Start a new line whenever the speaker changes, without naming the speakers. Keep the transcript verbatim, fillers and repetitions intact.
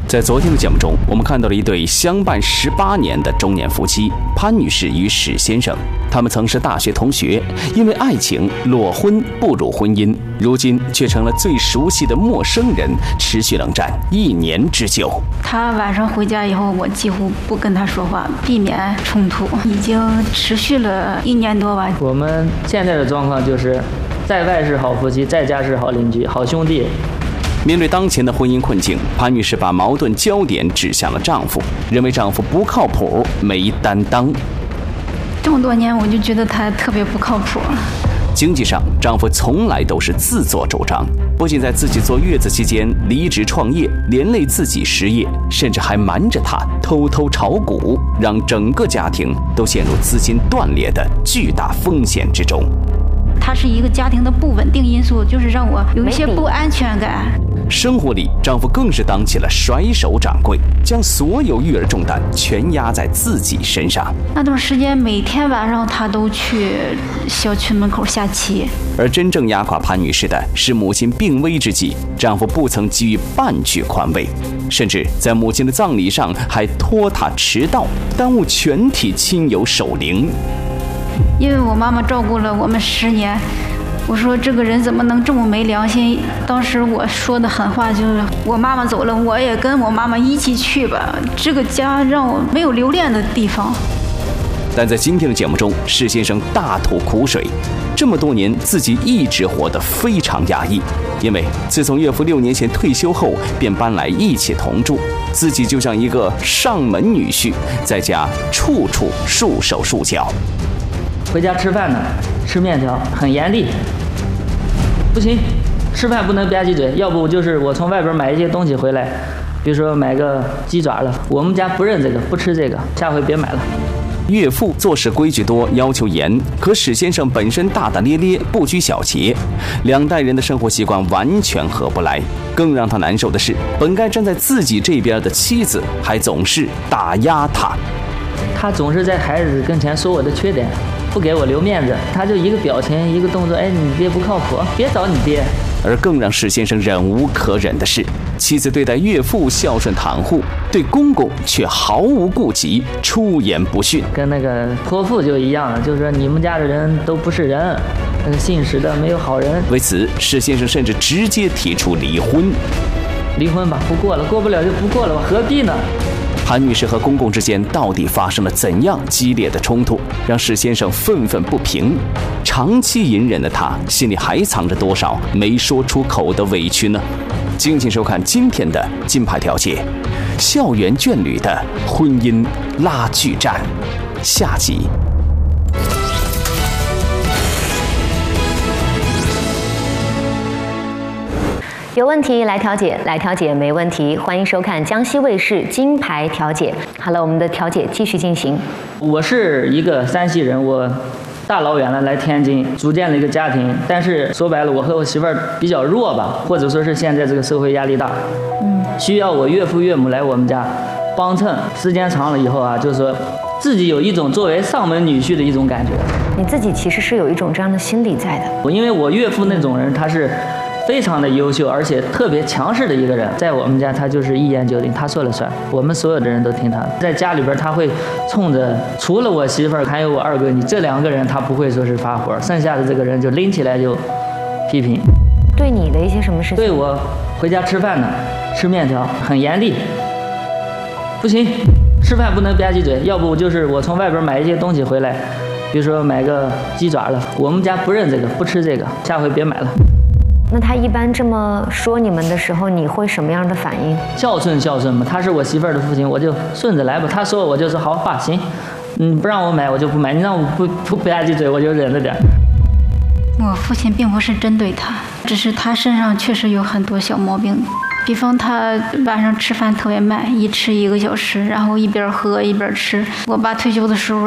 在昨天的节目中，我们看到了一对相伴十八年的中年夫妻潘女士与史先生。他们曾是大学同学，因为爱情裸婚步入婚姻，如今却成了最熟悉的陌生人，持续冷战一年之久。
他晚上回家以后，我几乎不跟他说话，避免冲突，已经持续了一年多吧。
我们现在的状况就是，在外是好夫妻，在家是好邻居、好兄弟。
面对当前的婚姻困境，潘女士把矛盾焦点指向了丈夫，认为丈夫不靠谱、没担当。
这么多年，我就觉得他特别不靠谱。
经济上，丈夫从来都是自作主张，不仅在自己坐月子期间离职创业，连累自己失业，甚至还瞒着她偷偷炒股，让整个家庭都陷入资金断裂的巨大风险之中。
它是一个家庭的不稳定因素，就是让我有一些不安全感。
生活里，丈夫更是当起了甩手掌柜，将所有育儿重担全压在自己身上。
那段时间，每天晚上他都去小区门口下棋。
而真正压垮潘女士的是母亲病危之际，丈夫不曾给予半句宽慰，甚至在母亲的葬礼上还拖沓迟到，耽误全体亲友守灵。
因为我妈妈照顾了我们十年，我说这个人怎么能这么没良心？当时我说的狠话就是，我妈妈走了，我也跟我妈妈一起去吧。这个家让我没有留恋的地方。
但在今天的节目中，史先生大吐苦水，这么多年自己一直活得非常压抑，因为自从岳父六年前退休后，便搬来一起同住，自己就像一个上门女婿，在家处处束手束脚。
回家吃饭呢，吃面条很严厉，不行，吃饭不能吧唧嘴，要不就是我从外边买一些东西回来，比如说买个鸡爪了，我们家不认这个，不吃这个，下回别买了。
岳父做事规矩多，要求严，可史先生本身大大咧咧，不拘小节，两代人的生活习惯完全合不来。更让他难受的是，本该站在自己这边的妻子，还总是打压他。
他总是在孩子跟前说我的缺点，不给我留面子，他就一个表情一个动作，哎，你爹不靠谱，别找你爹。
而更让史先生忍无可忍的是，妻子对待岳父孝顺袒护，对公公却毫无顾忌，出言不逊。
跟那个泼妇就一样了，就是说你们家的人都不是人，那个信实的没有好人。
为此，史先生甚至直接提出离婚。
离婚吧，不过了，过不了就不过了吧，何必呢？
潘女士和公公之间到底发生了怎样激烈的冲突，让史先生愤愤不平？长期隐忍的他，心里还藏着多少没说出口的委屈呢？敬请收看今天的金牌调解，校园眷侣的婚姻拉锯战下集。
有问题来调解，来调解没问题。欢迎收看江西卫视金牌调解。好了，我们的调解继续进行。
我是一个山西人，我大老远了来天津，组建了一个家庭。但是说白了，我和我媳妇儿比较弱吧，或者说是现在这个社会压力大，嗯，需要我岳父岳母来我们家帮衬。时间长了以后啊，就是说自己有一种作为上门女婿的一种感觉。
你自己其实是有一种这样的心理在的。
我因为我岳父那种人，他是非常的优秀，而且特别强势的一个人，在我们家他就是一言九鼎，他说了算，我们所有的人都听他的。在家里边他会冲着除了我媳妇儿还有我二哥，你这两个人他不会说是发火，剩下的这个人就拎起来就批评。
对你的一些什么事情？
对我回家吃饭呢，吃面条很严厉，不行，吃饭不能吧唧嘴，要不就是我从外边买一些东西回来，比如说买个鸡爪了，我们家不认这个，不吃这个，下回别买了。
那他一般这么说你们的时候，你会什么样的反应？
孝顺孝顺嘛，他是我媳妇儿的父亲，我就顺着来吧。他说我就说好吧，行，你不让我买我就不买，你让我不不吧唧嘴我就忍着点。
我父亲并不是针对他，只是他身上确实有很多小毛病，比方他晚上吃饭特别慢，一吃一个小时，然后一边喝一边吃。我爸退休的时候